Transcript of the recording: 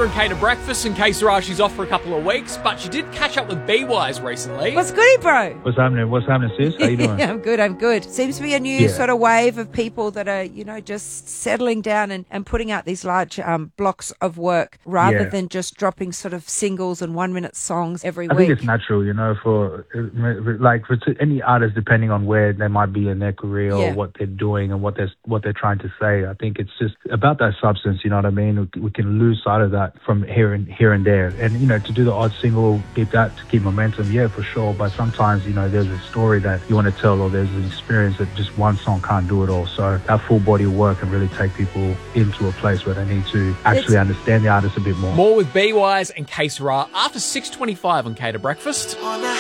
You're in Cater Breakfast, and K Sarah, she's off for a couple of weeks, but she did catch up with B-Wise recently. What's goody, bro? What's happening? What's happening, sis? How you doing? I'm good. Seems to be a new sort of wave of people that are, just settling down and putting out these large blocks of work rather than just dropping sort of singles and 1-minute songs every week. I think it's natural, for any artist, depending on where they might be in their career or what they're doing and what they're trying to say. I think it's just about that substance, you know what I mean? We can lose sight of that from here and there. And, to do the odd single, keep momentum, for sure. But sometimes, there's a story that you want to tell, or there's an experience that just one song can't do it all. So that full body of work can really take people into a place where they need to actually understand the artist a bit more. More with B-Wise and K Sarah after 6:25 on Cater Breakfast.